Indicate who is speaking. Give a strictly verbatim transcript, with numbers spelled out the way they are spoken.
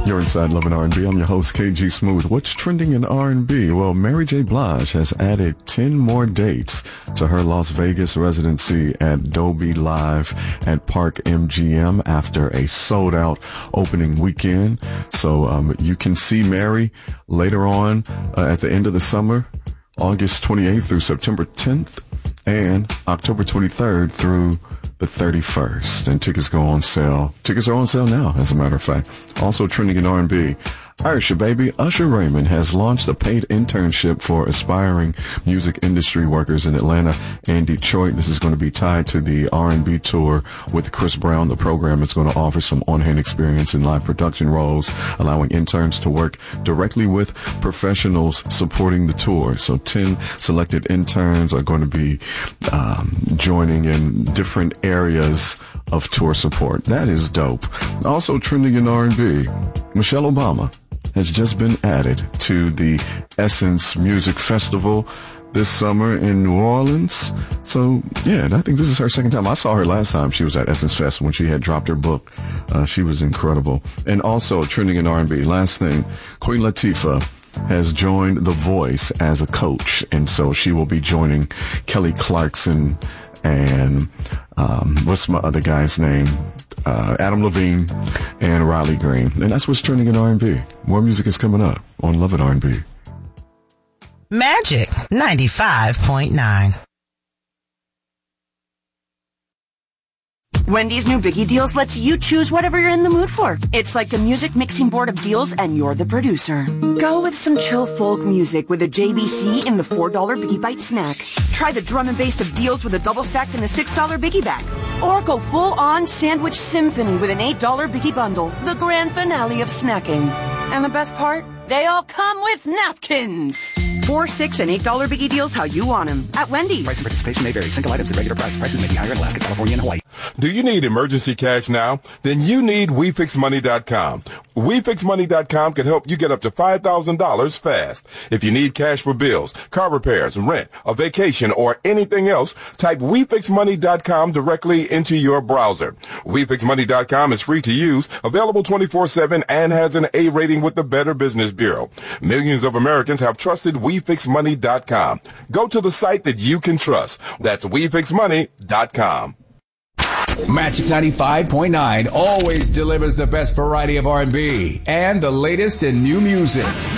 Speaker 1: You're inside Love and R and B. I'm your host, K G Smooth. What's trending in R and B? Well, Mary J. Blige has added ten more dates to her Las Vegas residency at Dolby Live at Park M G M after a sold-out opening weekend. So um, you can see Mary later on uh, at the end of the summer, August twenty-eighth through September tenth, and October twenty-third through the thirty-first, and tickets go on sale. Tickets are on sale now, as a matter of fact. Also trending in R and B, Usher, baby. Usher Raymond has launched a paid internship for aspiring music industry workers in Atlanta and Detroit. This is going to be tied to the R and B tour with Chris Brown. The program is going to offer some on-hand experience in live production roles, allowing interns to work directly with professionals supporting the tour. So ten selected interns are going to be um, joining in different areas of tour support. That is dope. Also trending in R and B, Michelle Obama has just been added to the Essence Music Festival this summer in New Orleans. So, yeah, I think this is her second time. I saw her last time she was at Essence Fest when she had dropped her book. Uh, she was incredible. And also trending in R and B, last thing, Queen Latifah has joined The Voice as a coach. And so she will be joining Kelly Clarkson and um, what's my other guy's name? Uh, Adam Levine and Riley Green. And that's what's trending in R and B. More music is coming up on Love It R and B.
Speaker 2: Magic ninety-five point nine.
Speaker 3: Wendy's new Biggie Deals lets you choose whatever you're in the mood for. It's like the music mixing board of deals, and you're the producer. Go with some chill folk music with a J B C in the four dollar Biggie Bite snack. Try the drum and bass of deals with a double stack in the six dollar Biggie bag. Or go full-on sandwich symphony with an eight dollar Biggie bundle, the grand finale of snacking. And the best part? They all come with napkins. Four, six, and eight dollar Biggie Deals how you want them at Wendy's.
Speaker 4: Price and participation may vary. Single items at regular price. Prices may be higher in Alaska, California, and Hawaii.
Speaker 5: Do you need emergency cash now? Then you need We Fix Money dot com. We Fix Money dot com can help you get up to five thousand dollars fast. If you need cash for bills, car repairs, rent, a vacation, or anything else, type We Fix Money dot com directly into your browser. We Fix Money dot com is free to use, available twenty-four seven, and has an A rating with the Better Business Bureau. Millions of Americans have trusted We Fix Money dot com. Go to the site that you can trust. That's We Fix Money dot com.
Speaker 6: Magic ninety-five point nine always delivers the best variety of R and B and the latest in new music.